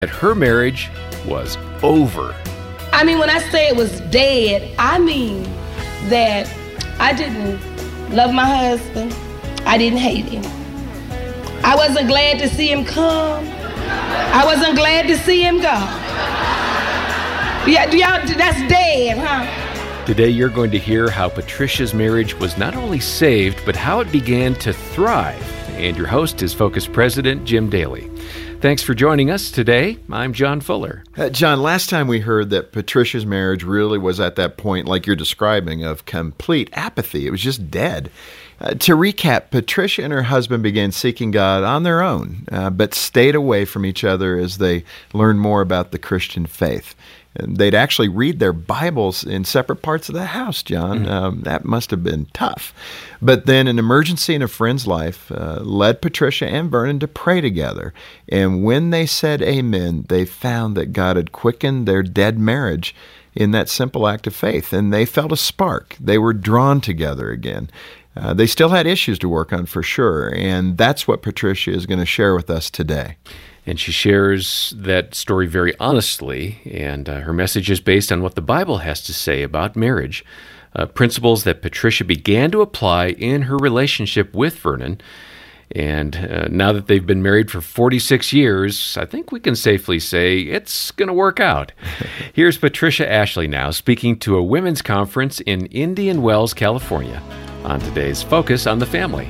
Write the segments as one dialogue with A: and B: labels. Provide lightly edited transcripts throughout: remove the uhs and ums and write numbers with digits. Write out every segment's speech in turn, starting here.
A: that her marriage was over.
B: I mean, when I say it was dead, I mean that I didn't love my husband. I didn't hate him. I wasn't glad to see him come. I wasn't glad to see him go. Yeah, that's dead, huh?
A: Today you're going to hear how Patricia's marriage was not only saved, but how it began to thrive. And your host is Focus President Jim Daly. Thanks for joining us today. I'm John Fuller.
C: John, last time we heard that Patricia's marriage really was at that point, like you're describing, of complete apathy. It was just dead. To recap, Patricia and her husband began seeking God on their own, but stayed away from each other as they learned more about the Christian faith. And they'd actually read their Bibles in separate parts of the house, John. That must have been tough. But then an emergency in a friend's life led Patricia and Vernon to pray together. And when they said amen, they found that God had quickened their dead marriage in that simple act of faith. And they felt a spark. They were drawn together again. They still had issues to work on for sure. And that's what Patricia is going to share with us today.
A: And she shares that story very honestly, and her message is based on what the Bible has to say about marriage, principles that Patricia began to apply in her relationship with Vernon. And now that they've been married for 46 years, I think we can safely say it's going to work out. Here's Patricia Ashley now speaking to a women's conference in Indian Wells, California, on today's Focus on the Family.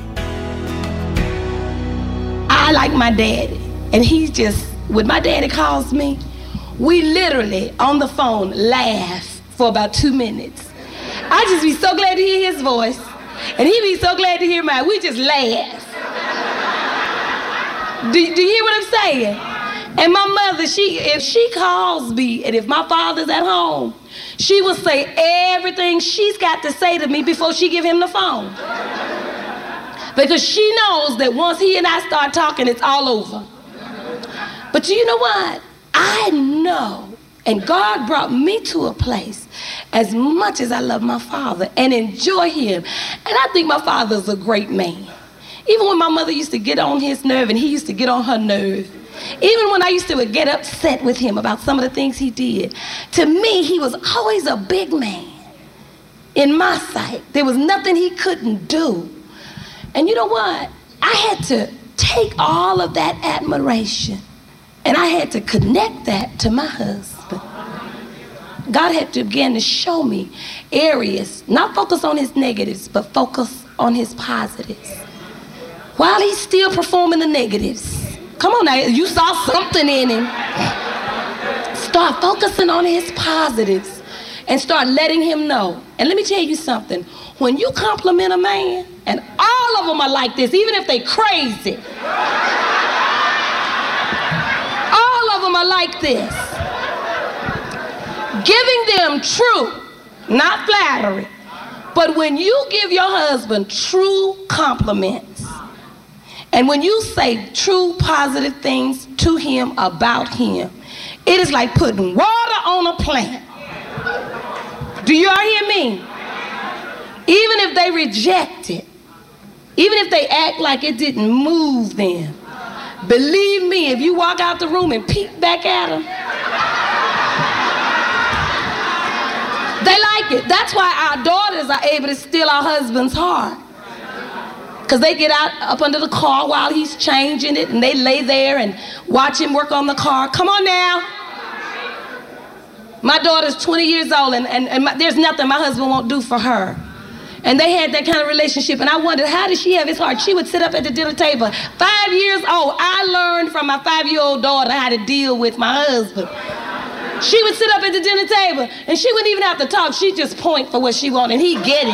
B: I like my daddy. And he's just, when my daddy calls me, we literally, on the phone, laugh for about 2 minutes. I just be so glad to hear his voice, and he be so glad to hear mine. We just laugh. Do you hear what I'm saying? And my mother, if she calls me, and if my father's at home, she will say everything she's got to say to me before she give him the phone. Because she knows that once he and I start talking, it's all over. But you know what? I know, and God brought me to a place, as much as I love my father and enjoy him, and I think my father's a great man. Even when my mother used to get on his nerve and he used to get on her nerve, even when I used to get upset with him about some of the things he did, to me, he was always a big man. In my sight, there was nothing he couldn't do. And you know what? I had to take all of that admiration and I had to connect that to my husband. God had to begin to show me areas, not focus on his negatives, but focus on his positives. While he's still performing the negatives, come on now, you saw something in him. Start focusing on his positives and start letting him know. And let me tell you something. When you compliment a man, and all of them are like this, even if they crazy, are like this. Giving them true, not flattery, but when you give your husband true compliments, and when you say true positive things to him about him, it is like putting water on a plant. Do you all hear me? Even if they reject it, even if they act like it didn't move them, believe me, if you walk out the room and peek back at them, they like it. That's why our daughters are able to steal our husband's heart. Because they get out up under the car while he's changing it, and they lay there and watch him work on the car. Come on now. My daughter's 20 years old, and there's nothing my husband won't do for her. And they had that kind of relationship, and I wondered, how did she have his heart? She would sit up at the dinner table. 5 years old, I learned from my 5-year-old daughter how to deal with my husband. She would sit up at the dinner table, and she wouldn't even have to talk. She'd just point for what she wanted, and he'd get it.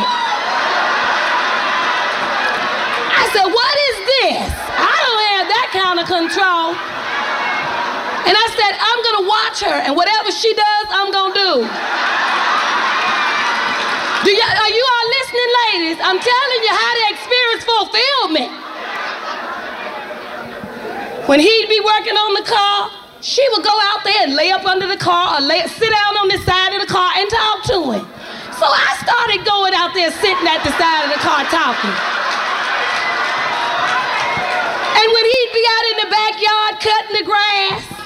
B: I said, what is this? I don't have that kind of control. And I said, I'm going to watch her, and whatever she does, I'm going to do. Are you all listening, ladies? I'm telling you how to experience fulfillment. When he'd be working on the car, she would go out there and lay up under the car or sit down on the side of the car and talk to him. So I started going out there sitting at the side of the car talking. And when he'd be out in the backyard cutting the grass,